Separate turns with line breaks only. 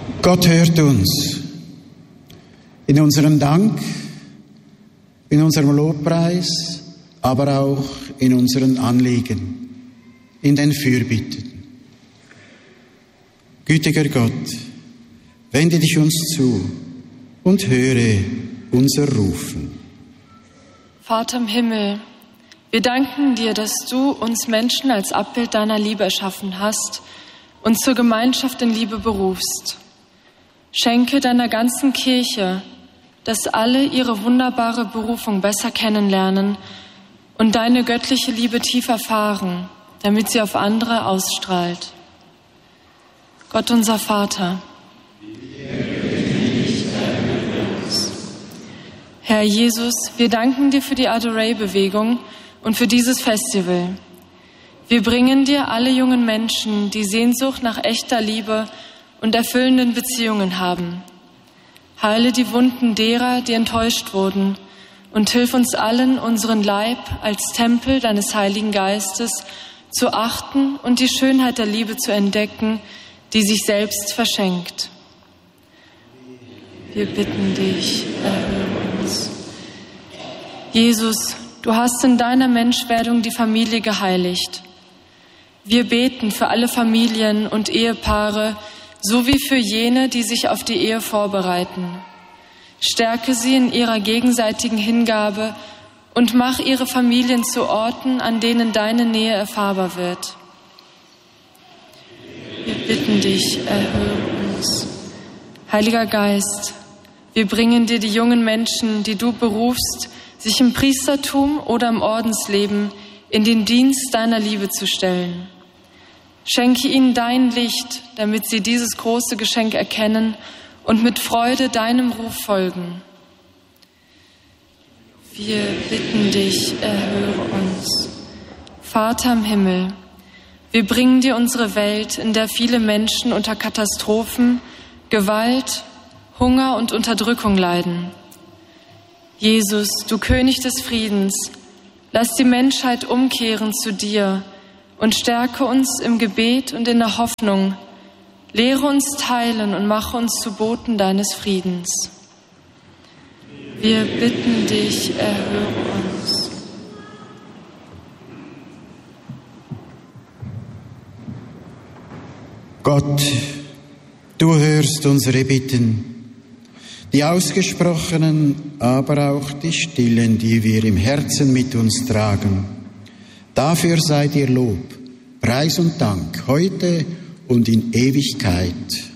Gott hört uns in unserem Dank, in unserem Lobpreis, aber auch in unseren Anliegen, in den Fürbitten. Gütiger Gott, wende dich uns zu und höre unser Rufen.
Vater im Himmel, wir danken dir, dass du uns Menschen als Abbild deiner Liebe erschaffen hast und zur Gemeinschaft in Liebe berufst. Schenke deiner ganzen Kirche, dass alle ihre wunderbare Berufung besser kennenlernen und deine göttliche Liebe tief erfahren, damit sie auf andere ausstrahlt. Gott unser Vater, Herr Jesus, wir danken dir für die Adoré-Bewegung und für dieses Festival. Wir bringen dir alle jungen Menschen, die Sehnsucht nach echter Liebe und erfüllenden Beziehungen haben. Heile die Wunden derer, die enttäuscht wurden, und hilf uns allen, unseren Leib als Tempel deines Heiligen Geistes zu achten und die Schönheit der Liebe zu entdecken, die sich selbst verschenkt. Wir bitten dich, erhöre uns. Jesus, du hast in deiner Menschwerdung die Familie geheiligt. Wir beten für alle Familien und Ehepaare, sowie für jene, die sich auf die Ehe vorbereiten. Stärke sie in ihrer gegenseitigen Hingabe und mach ihre Familien zu Orten, an denen deine Nähe erfahrbar wird. Wir bitten dich, erhöre uns. Heiliger Geist, wir bringen dir die jungen Menschen, die du berufst, sich im Priestertum oder im Ordensleben in den Dienst deiner Liebe zu stellen. Schenke ihnen dein Licht, damit sie dieses große Geschenk erkennen und mit Freude deinem Ruf folgen. Wir bitten dich, erhöre uns. Vater im Himmel, wir bringen dir unsere Welt, in der viele Menschen unter Katastrophen, Gewalt, Hunger und Unterdrückung leiden. Jesus, du König des Friedens, lass die Menschheit umkehren zu dir und stärke uns im Gebet und in der Hoffnung. Lehre uns teilen und mache uns zu Boten deines Friedens. Wir bitten dich, erhöre uns.
Gott, du hörst unsere Bitten, die ausgesprochenen, aber auch die stillen, die wir im Herzen mit uns tragen. Dafür sei dir Lob, Preis und Dank, heute und in Ewigkeit.